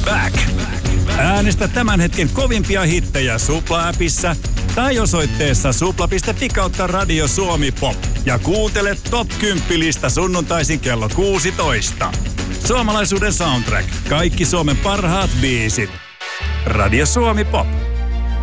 back. Äänestä tämän hetken kovimpia hittejä Supla-appissa tai osoitteessa supla.fi kautta Radio Suomi Pop. Ja kuuntele Top 10-lista sunnuntaisin kello 16. Suomalaisuuden soundtrack. Kaikki Suomen parhaat biisit. Radio Suomi Pop.